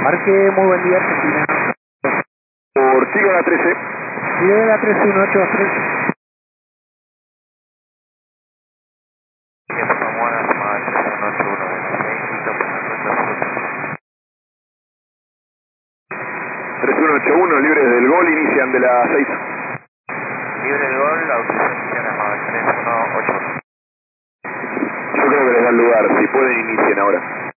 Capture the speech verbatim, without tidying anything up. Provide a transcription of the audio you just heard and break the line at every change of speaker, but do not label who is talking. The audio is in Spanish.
Marque, muy buen día, Argentina.
Por siga la trece.
Sigue la tres uno ocho dos tres.
tres uno ocho uno, libres del gol, inician de la seis.
Libre del gol, autorización a tres uno ocho uno.
Yo creo que les da el lugar, si pueden inicien ahora.